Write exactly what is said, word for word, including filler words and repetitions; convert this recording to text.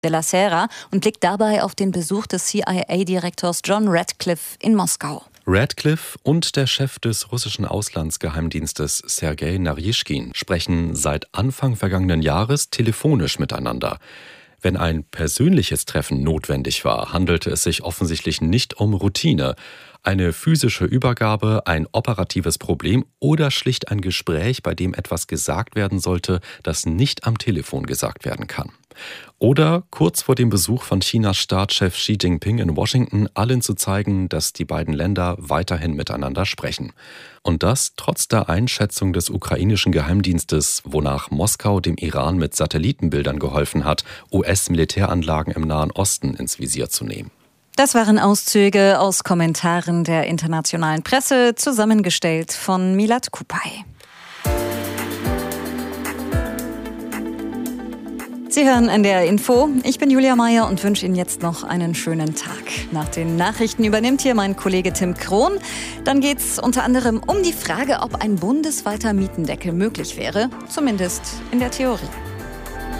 de la Sera und blickt dabei auf den Besuch des C I A-Direktors John Ratcliffe in Moskau. Ratcliffe und der Chef des russischen Auslandsgeheimdienstes Sergei Narishkin sprechen seit Anfang vergangenen Jahres telefonisch miteinander. Wenn ein persönliches Treffen notwendig war, handelte es sich offensichtlich nicht um Routine. Eine physische Übergabe, ein operatives Problem oder schlicht ein Gespräch, bei dem etwas gesagt werden sollte, das nicht am Telefon gesagt werden kann. Oder kurz vor dem Besuch von Chinas Staatschef Xi Jinping in Washington allen zu zeigen, dass die beiden Länder weiterhin miteinander sprechen. Und das trotz der Einschätzung des ukrainischen Geheimdienstes, wonach Moskau dem Iran mit Satellitenbildern geholfen hat, U S-Militäranlagen im Nahen Osten ins Visier zu nehmen. Das waren Auszüge aus Kommentaren der internationalen Presse, zusammengestellt von Milad Kupay. Sie hören N D R Info. Ich bin Julia Meyer und wünsche Ihnen jetzt noch einen schönen Tag. Nach den Nachrichten übernimmt hier mein Kollege Tim Krohn. Dann geht es unter anderem um die Frage, ob ein bundesweiter Mietendeckel möglich wäre, zumindest in der Theorie.